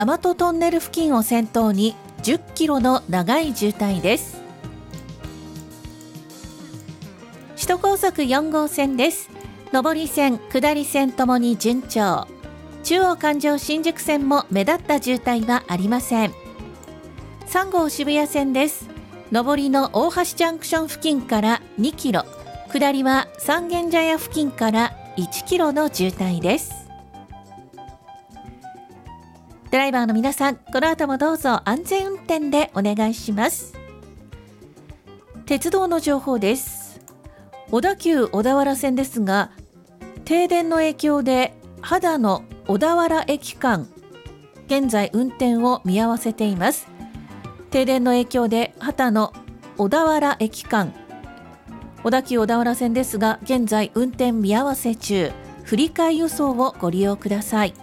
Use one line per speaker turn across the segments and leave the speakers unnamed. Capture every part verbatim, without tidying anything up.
大和トンネル付近を先頭にじゅっキロの長い渋滞です。首都高速よん号線です。上り線、下り線ともに順調。中央環状新宿線も目立った渋滞はありません。さん号渋谷線です。上りの大橋ジャンクション付近からにキロ、下りは三軒茶屋付近からいちキロの渋滞です。ドライバーの皆さん、この後もどうぞ安全運転でお願いします。鉄道の情報です。小田急小田原線ですが、停電の影響で秦野小田原駅間、現在運転を見合わせています。停電の影響で秦野小田原駅間、小田急小田原線ですが、現在運転見合わせ中。振り替え輸送をご利用ください。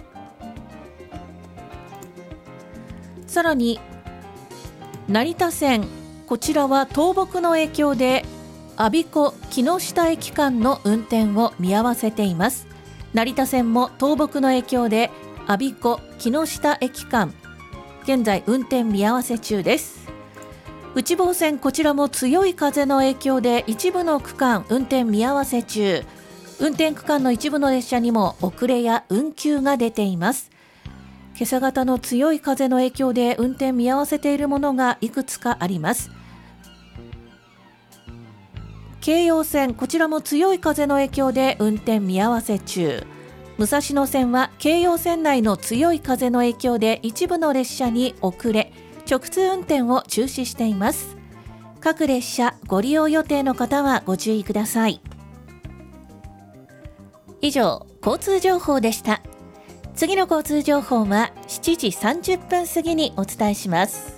さらに成田線、こちらは倒木の影響で我孫子木下駅間の運転を見合わせています。成田線も倒木の影響で我孫子木下駅間、現在運転見合わせ中です。内房線、こちらも強い風の影響で一部の区間運転見合わせ中。運転区間の一部の列車にも遅れや運休が出ています。今朝方の強い風の影響で運転見合わせているものがいくつかあります。京葉線、こちらも強い風の影響で運転見合わせ中。武蔵野線は京葉線内の強い風の影響で一部の列車に遅れ、直通運転を中止しています。各列車ご利用予定の方はご注意ください。以上、交通情報でした。次の交通情報はしちじさんじゅっぷん過ぎにお伝えします。